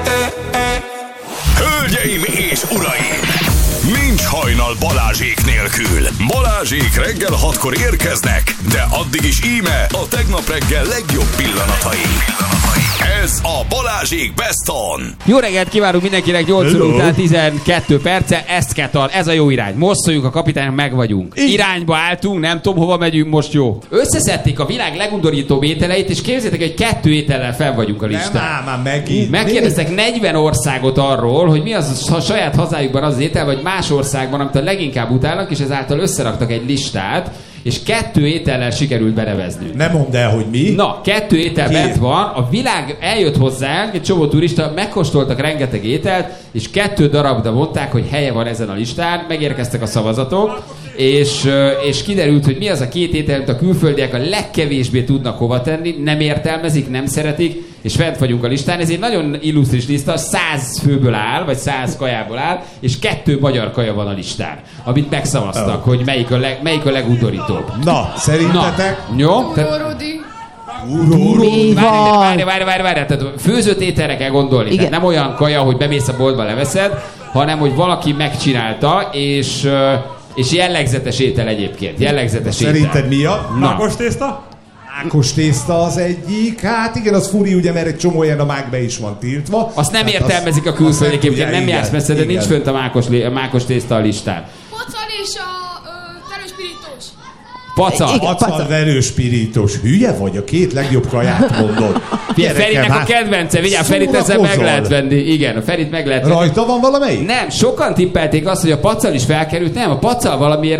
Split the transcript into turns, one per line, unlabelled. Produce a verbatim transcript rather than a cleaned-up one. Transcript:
Hölgyeim és uraim! Nincs hajnal Balázsék nélkül. Balázsék reggel hatkor érkeznek, de addig is íme a tegnap reggel legjobb pillanatai. Ez a Balázsék Best On.
Jó reggelt kívánunk mindenkinek, nyolc óra után tizenkettő perce, Eszketal, ez a jó irány. Most szóljunk a kapitánynak, meg vagyunk. Így. Irányba álltunk, nem tudom hova megyünk, most jó. Összeszedték a világ legundorítóbb ételeit, és képzeljétek, hogy kettő étellel fenn vagyunk a listán.
Nem, már megint.
Megkérdeztek negyven országot arról, hogy mi az a saját hazájukban az, az étel, vagy más országban, amit a leginkább utálnak, és ezáltal összeraktak egy listát, és kettő étellel sikerült beneveznünk.
Nem mondd el, hogy mi.
Na, kettő étel bent van, a világ eljött hozzánk, egy csomó turista, megkóstoltak rengeteg ételt, és kettő darabra mondták, hogy helye van ezen a listán, megérkeztek a szavazatok, és, és kiderült, hogy mi az a két étel, amit a külföldiek a legkevésbé tudnak hova tenni, nem értelmezik, nem szeretik, és fent vagyunk a listán. Ez egy nagyon illusztris lista, száz főből áll, vagy száz kajából áll, és kettő magyar kaja van a listán, amit megszavaztak, oh. hogy melyik a, leg, melyik a legundorítóbb.
Na, szerintetek?
Na, jó?
Túródi.
Túródi. Várj, várj, várj, várj, tehát főzött ételre kell gondolni. Tehát nem olyan kaja, hogy bemész a boltba, leveszed, hanem, hogy valaki megcsinálta, és, és jellegzetes étel egyébként. Jellegzetes étel.
Szerinted mi a?
Mákos tészta?
Mákos tészta az egyik. Hát igen, az furi, ugye, mert egy csomó ilyen a mákbe is van tiltva.
Azt nem
hát
értelmezik a külföldiek, egyébként nem jársz messze, de nincs fönt a mákos, a mákos tészta a listán.
Pocal és a verőspirítós.
Pacal.
Pacal verőspirítós. Hülye vagy? A két legjobb kaját mondod.
Ferinek a kedvence, vigyázz, Ferit ezzel meg lehet venni. Igen, a Ferit meg lehet venni.
Rajta van valamelyik?
Nem, sokan tippelték azt, hogy a pacal is felkerült. Nem, a pacal valamiért